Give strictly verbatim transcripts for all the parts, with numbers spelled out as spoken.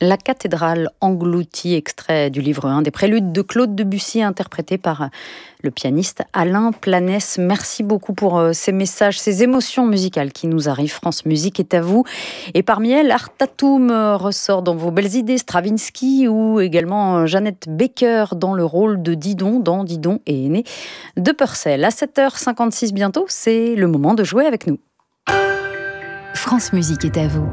La cathédrale engloutie, extrait du livre un des préludes de Claude Debussy, interprété par le pianiste Alain Planès. Merci beaucoup pour ces messages, ces émotions musicales qui nous arrivent. France Musique est à vous. Et parmi elles, Art Tatum ressort dans vos belles idées, Stravinsky ou également Jeannette Baker dans le rôle de Didon dans Didon et Aîné de Purcell. À sept heures cinquante-six bientôt, c'est le moment de jouer avec nous. France Musique est à vous.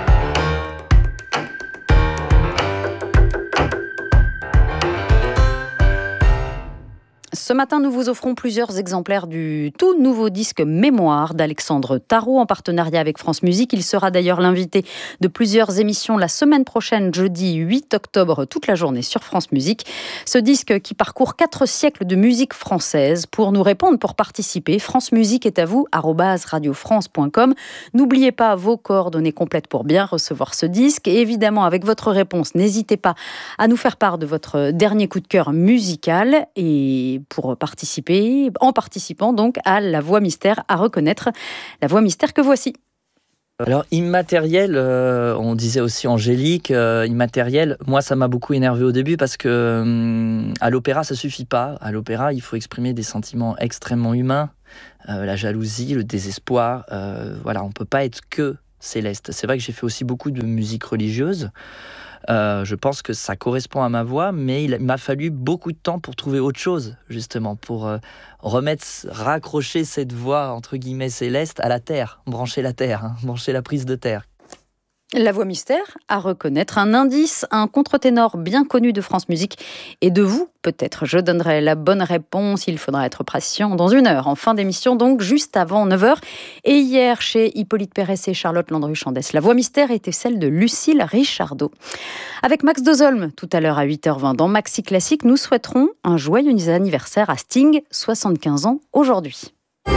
Ce matin, nous vous offrons plusieurs exemplaires du tout nouveau disque Mémoire d'Alexandre Tarot en partenariat avec France Musique. Il sera d'ailleurs l'invité de plusieurs émissions la semaine prochaine, jeudi huit octobre, toute la journée sur France Musique. Ce disque qui parcourt quatre siècles de musique française. Pour nous répondre, pour participer, France Musique est à vous, arobase radiofrance point com. N'oubliez pas vos coordonnées complètes pour bien recevoir ce disque. Et évidemment, avec votre réponse, n'hésitez pas à nous faire part de votre dernier coup de cœur musical et pour participer, en participant donc à la voix mystère, à reconnaître la voix mystère que voici. Alors immatériel, euh, on disait aussi angélique, euh, immatériel, moi ça m'a beaucoup énervé au début parce que euh, à l'opéra ça suffit pas. À l'opéra il faut exprimer des sentiments extrêmement humains, euh, la jalousie, le désespoir, euh, voilà, on peut pas être que céleste. C'est vrai que j'ai fait aussi beaucoup de musique religieuse. Euh, je pense que ça correspond à ma voix, mais il m'a fallu beaucoup de temps pour trouver autre chose, justement, pour euh, remettre, raccrocher cette voix, entre guillemets, céleste à la terre, brancher la terre, hein, brancher la prise de terre. La voix mystère, à reconnaître, un indice, un contre-ténor bien connu de France Musique et de vous, peut-être. Je donnerai la bonne réponse, il faudra être patient dans une heure, en fin d'émission, donc juste avant neuf heures. Et hier, chez Hippolyte Pérès et Charlotte Landru-Chandès, la voix mystère était celle de Lucille Richardot. Avec Max Dozolm, tout à l'heure à huit heures vingt, dans Maxi Classique, nous souhaiterons un joyeux anniversaire à Sting, soixante-quinze ans aujourd'hui.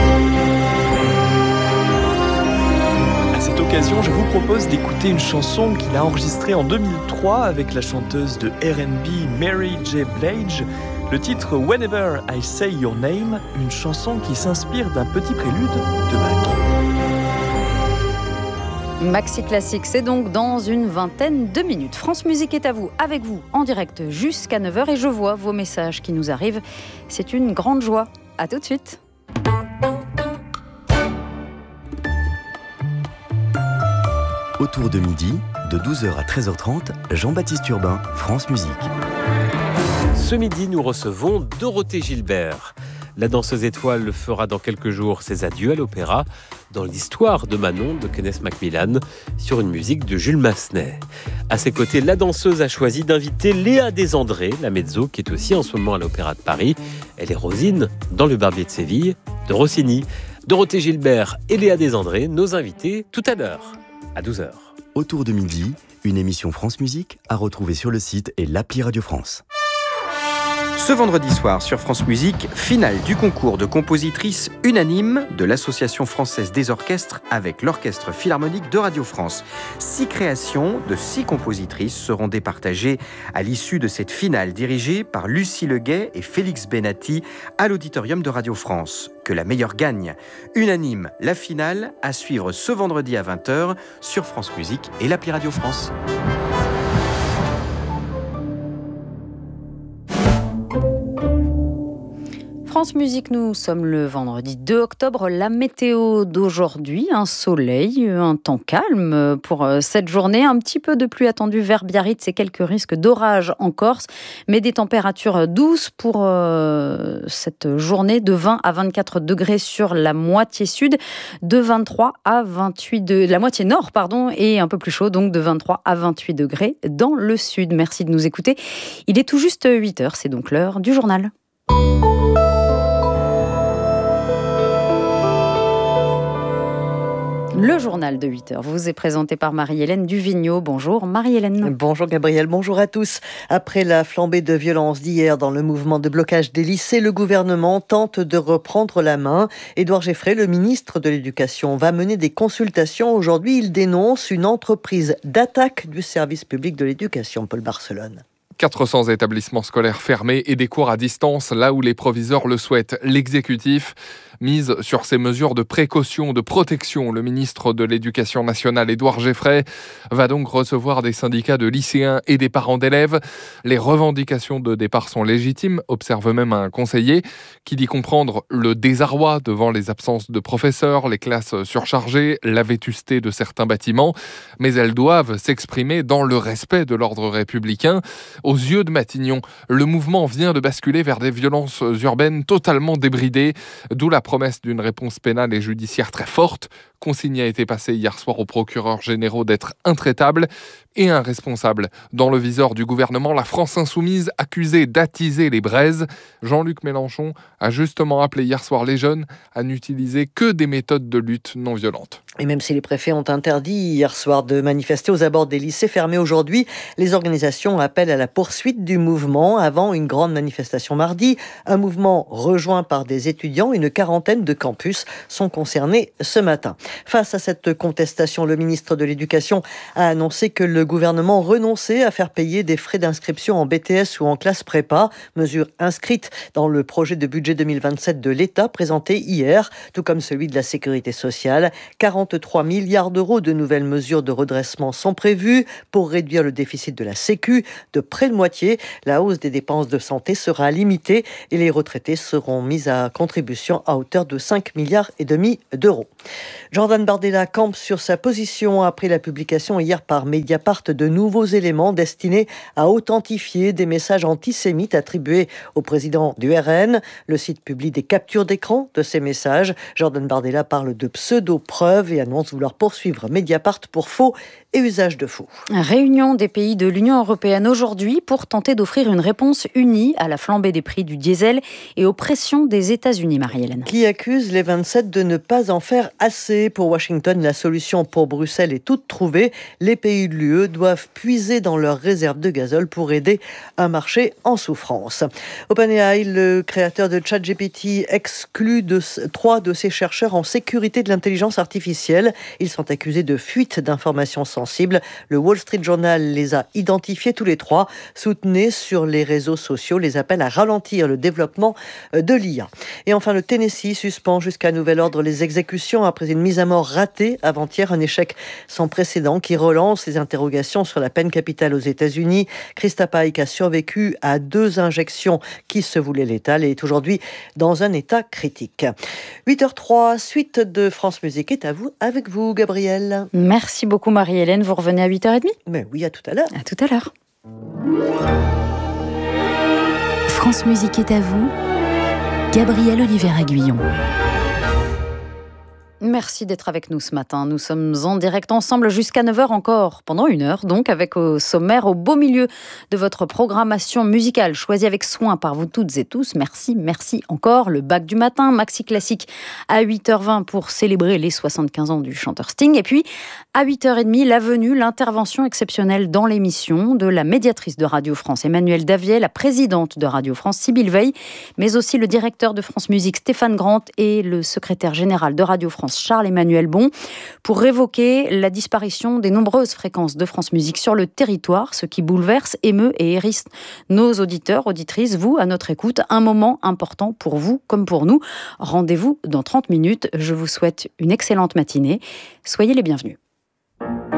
À cette occasion, je vous propose d'écouter une chanson qu'il a enregistrée en deux mille trois avec la chanteuse de R and B Mary J. Blige. Le titre Whenever I Say Your Name, une chanson qui s'inspire d'un petit prélude de Bach. Maxi Classique, c'est donc dans une vingtaine de minutes. France Musique est à vous, avec vous, en direct jusqu'à neuf heures et je vois vos messages qui nous arrivent. C'est une grande joie. À tout de suite. Autour de midi, de douze heures à treize heures trente, Jean-Baptiste Urbain, France Musique. Ce midi, nous recevons Dorothée Gilbert. La danseuse étoile fera dans quelques jours ses adieux à l'opéra, dans l'histoire de Manon de Kenneth Macmillan, sur une musique de Jules Massenet. À ses côtés, la danseuse a choisi d'inviter Léa Desandré, la mezzo, qui est aussi en ce moment à l'Opéra de Paris. Elle est Rosine, dans Le Barbier de Séville, de Rossini. Dorothée Gilbert et Léa Desandré, nos invités, tout à l'heure, à douze heures. Autour de midi, une émission France Musique à retrouver sur le site et l'appli Radio France. Ce vendredi soir sur France Musique, finale du concours de compositrices unanime de l'Association française des orchestres avec l'Orchestre Philharmonique de Radio France. Six créations de six compositrices seront départagées à l'issue de cette finale dirigée par Lucie Leguet et Félix Benatti à l'Auditorium de Radio France. Que la meilleure gagne. Unanime, la finale à suivre ce vendredi à vingt heures sur France Musique et l'appli Radio France. France Musique, nous sommes le vendredi deux octobre. La météo d'aujourd'hui, un soleil, un temps calme pour cette journée. Un petit peu de pluie attendue vers Biarritz et quelques risques d'orage en Corse. Mais des températures douces pour euh, cette journée, de vingt à vingt-quatre degrés sur la moitié sud, de vingt-trois à vingt-huit de la moitié nord, pardon, et un peu plus chaud, donc de vingt-trois à vingt-huit degrés dans le sud. Merci de nous écouter. Il est tout juste huit heures, c'est donc l'heure du journal. Le journal de huit heures vous est présenté par Marie-Hélène Duvigneau. Bonjour Marie-Hélène. Bonjour Gabriel, bonjour à tous. Après la flambée de violence d'hier dans le mouvement de blocage des lycées, le gouvernement tente de reprendre la main. Édouard Geffray, le ministre de l'Éducation, va mener des consultations. Aujourd'hui, il dénonce une entreprise d'attaque du service public de l'éducation, Paul Barcelone. quatre cents établissements scolaires fermés et des cours à distance là où les proviseurs le souhaitent. L'exécutif mise sur ces mesures de précaution, de protection. Le ministre de l'Éducation nationale, Édouard Geffray, va donc recevoir des syndicats de lycéens et des parents d'élèves. Les revendications de départ sont légitimes, observe même un conseiller qui dit comprendre le désarroi devant les absences de professeurs, les classes surchargées, la vétusté de certains bâtiments, mais elles doivent s'exprimer dans le respect de l'ordre républicain. Aux yeux de Matignon, le mouvement vient de basculer vers des violences urbaines totalement débridées, d'où la promesse d'une réponse pénale et judiciaire très forte. Consigne a été passée hier soir aux procureurs généraux d'être intraitables et irresponsables. Dans le viseur du gouvernement, la France insoumise accusée d'attiser les braises. Jean-Luc Mélenchon a justement appelé hier soir les jeunes à n'utiliser que des méthodes de lutte non violentes. Et même si les préfets ont interdit hier soir de manifester aux abords des lycées fermés aujourd'hui, les organisations appellent à la poursuite du mouvement avant une grande manifestation mardi. Un mouvement rejoint par des étudiants. Une quarantaine de campus sont concernés ce matin. Face à cette contestation, le ministre de l'Éducation a annoncé que le gouvernement renonçait à faire payer des frais d'inscription en B T S ou en classe prépa, mesure inscrite dans le projet de budget deux mille vingt-sept de l'État présenté hier, tout comme celui de la sécurité sociale. quarante-trois milliards d'euros de nouvelles mesures de redressement sont prévues pour réduire le déficit de la Sécu de près de moitié. La hausse des dépenses de santé sera limitée et les retraités seront mis à contribution à hauteur de cinq milliards et demi d'euros. Jordan Bardella campe sur sa position après la publication hier par Mediapart de nouveaux éléments destinés à authentifier des messages antisémites attribués au président du R N. Le site publie des captures d'écran de ces messages. Jordan Bardella parle de pseudo-preuves et annonce vouloir poursuivre Mediapart pour faux et usage de faux. Réunion des pays de l'Union européenne aujourd'hui pour tenter d'offrir une réponse unie à la flambée des prix du diesel et aux pressions des États-Unis, Marie-Hélène. Qui accuse les vingt-sept de ne pas en faire assez. Pour Washington, la solution pour Bruxelles est toute trouvée. Les pays de l'U E doivent puiser dans leurs réserves de gazole pour aider un marché en souffrance. OpenAI, le créateur de ChatGPT, exclut de, trois de ses chercheurs en sécurité de l'intelligence artificielle. Ils sont accusés de fuite d'informations sensibles. Le Wall Street Journal les a identifiés tous les trois. Soutenez sur les réseaux sociaux les appels à ralentir le développement de l'I A. Et enfin, le Tennessee suspend jusqu'à nouvel ordre les exécutions après une mise à mort ratée avant-hier, un échec sans précédent qui relance les interrogations sur la peine capitale aux États-Unis. Krista Pike a survécu à deux injections qui se voulaient létales et est aujourd'hui dans un état critique. huit heures trois, suite de France Musique est à vous, avec vous, Gabrielle. Merci beaucoup, Marie-Hélène. Vous revenez à huit heures trente ? Mais oui, à tout à l'heure. À tout à l'heure. France Musique est à vous, Gabrielle Oliver-Aguillon. Merci d'être avec nous ce matin. Nous sommes en direct ensemble jusqu'à neuf heures encore, pendant une heure donc, avec au sommaire, au beau milieu de votre programmation musicale, choisie avec soin par vous toutes et tous. Merci, merci encore. Le bac du matin, Maxi Classique à huit heures vingt pour célébrer les soixante-quinze ans du chanteur Sting. Et puis, à huit heures trente, la venue, l'intervention exceptionnelle dans l'émission de la médiatrice de Radio France, Emmanuelle Davier, la présidente de Radio France, Sybille Veil, mais aussi le directeur de France Musique, Stéphane Grant, et le secrétaire général de Radio France, Charles-Emmanuel Bon, pour évoquer la disparition des nombreuses fréquences de France Musique sur le territoire, ce qui bouleverse, émeut et hérisse nos auditeurs, auditrices, vous, à notre écoute. Un moment important pour vous comme pour nous. Rendez-vous dans trente minutes. Je vous souhaite une excellente matinée. Soyez les bienvenus.